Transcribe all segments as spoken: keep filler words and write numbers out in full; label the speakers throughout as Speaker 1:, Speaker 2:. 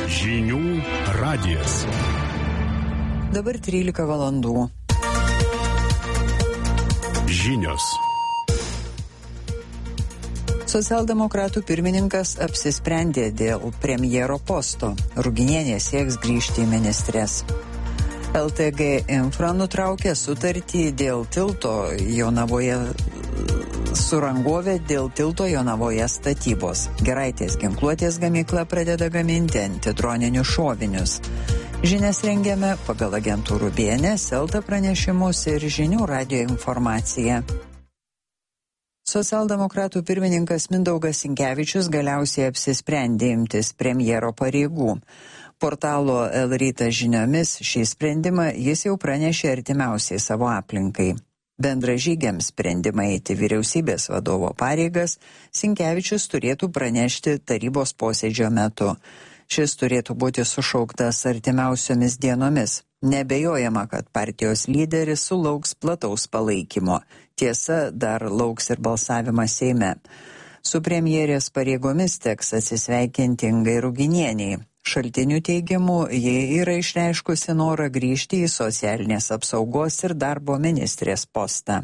Speaker 1: Žinių radijas.
Speaker 2: Dabar trylika valandų.
Speaker 1: Žinios.
Speaker 2: Socialdemokratų pirmininkas apsisprendė dėl premjero posto. Ruginienė sieks grįžti į ministres. L T G Infra nutraukė sutartį dėl tilto Jonavoje su rangovė dėl tilto Jonavoje statybos. Giraitės ginkluotės gamykla pradeda gaminti antidroninius šovinius. Žinias rengiame pagal agentūrų B N S, Elta pranešimus ir Žinių radijo informaciją. Socialdemokratų pirmininkas Mindaugas Sinkevičius galiausiai apsisprendė imtis premjero pareigų. Portalo L Rytas žiniomis šį sprendimą jis jau pranešė artimiausiai savo aplinkai. Bendražygiams sprendimą eiti vyriausybės vadovo pareigas Sinkevičius turėtų pranešti tarybos posėdžio metu. Šis turėtų būti sušauktas artimiausiomis dienomis. Nebejojama, kad partijos lyderis sulauks plataus palaikymo. Tiesa, dar lauks ir balsavimas Seime. Su premjerės pareigomis teks atsisveikinti Ingai Ruginieniai. Šaltinių teigimu, jie yra išreiškusi norą grįžti į socialinės apsaugos ir darbo ministrės postą.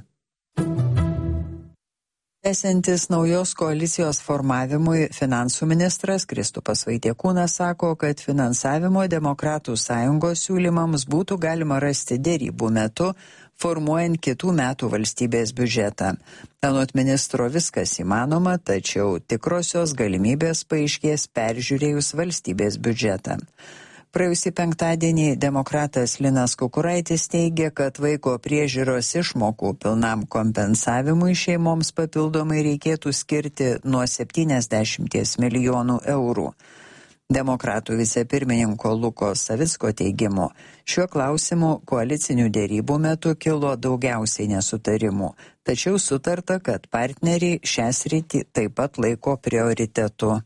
Speaker 2: Tęsiantis naujos koalicijos formavimui, finansų ministras Kristupas Vaitiekūnas sako, kad finansavimo Demokratų sąjungos siūlymams būtų galima rasti derybų metu, formuojant kitų metų valstybės biudžetą. Anot ministro viskas įmanoma, tačiau tikrosios galimybės paaiškės peržiūrėjus valstybės biudžetą. Praėjusį penktadienį demokratas Linas Kukuraitis teigė, kad vaiko priežiūros išmokų pilnam kompensavimui šeimoms papildomai reikėtų skirti nuo septyniasdešimt milijonų eurų. Demokratų vicepirmininko Luko Savicko teigimu, šiuo klausimu koalicinių derybų metu kilo daugiausiai nesutarimų, tačiau sutarta, kad partneriai šią sritį taip pat laiko prioritetu.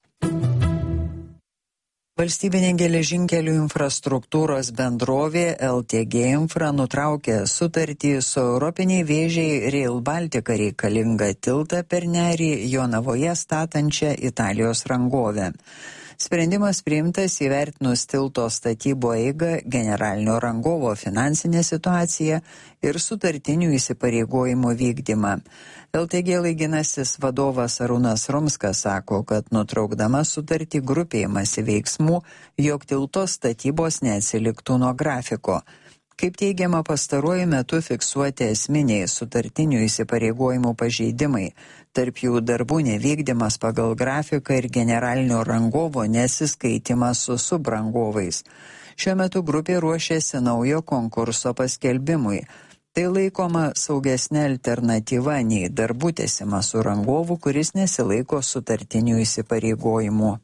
Speaker 2: Valstybinė geležinkelių infrastruktūros bendrovė L T G Infra nutraukė sutartį su Europiniai vėžiai Rail Baltica reikalingą tiltą per nerį Jonavoje statančią Italijos rangovę. Sprendimas priimtas įvertinus tilto statybo eigą, generalinio rangovo finansinę situaciją ir sutartinių įsipareigojimų vykdymą. L T G laikinasis vadovas Arūnas Rumskas sako, kad nutraukdama sutartį grupė imasi veiksmų, jog tilto statybos neatsiliktų nuo grafiko. Kaip teigiama, pastaruoju metu fiksuoti esminiai sutartinių įsipareigojimų pažeidimai, tarp jų darbų nevykdymas pagal grafiką ir generalinio rangovo nesiskaitimas su subrangovais. Šiuo metu grupė ruošiasi naujo konkurso paskelbimui. Tai laikoma saugesnė alternatyva nei darbų tęsimas su rangovu, kuris nesilaiko sutartinių įsipareigojimų.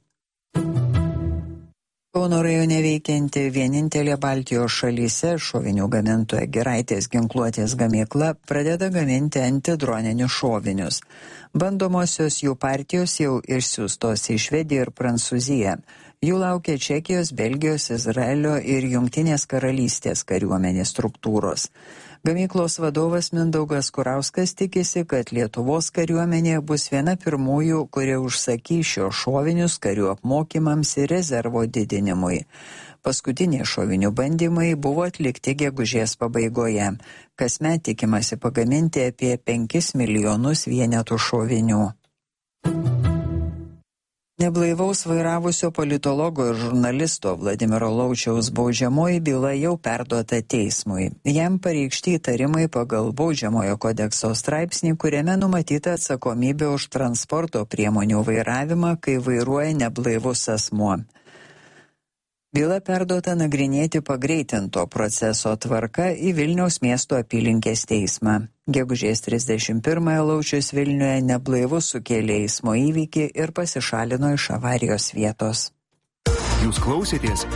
Speaker 2: Kauno rajone veikianti vienintelė Baltijos šalyse šovinių gamintoja Giraitės ginkluotės gamykla pradeda gaminti antidroninius šovinius. Bandomosios jų partijos jau išsiųstos į Švediją ir Prancūziją. Jų laukia Čekijos, Belgijos, Izraelio ir Jungtinės karalystės kariuomenės struktūros. Gamyklos vadovas Mindaugas Kurauskas tikisi, kad Lietuvos kariuomenė bus viena pirmųjų, kurie užsakys šios šovinius karių apmokymams ir rezervo didinimui. Paskutiniai šovinių bandymai buvo atlikti gegužės pabaigoje. Kasmet tikimasi pagaminti apie penkis milijonus vienetų šovinių. Neblaivaus vairavusio politologo ir žurnalisto Vladimiro Laučiaus baudžiamoji byla jau perduota teismui. Jam pareikšti įtarimai pagal baudžiamojo kodekso straipsnį, kuriame numatyta atsakomybė už transporto priemonių vairavimą, kai vairuoja neblaivus asmuo. Byla perduota nagrinėti pagreitinto proceso tvarka į Vilniaus miesto apylinkės teismą. Gegužės trisdešimt pirmąją Laučius Vilniuje neblaivus sukėlė eismo įvykį ir pasišalino iš avarijos vietos.
Speaker 1: Jūs klausėtės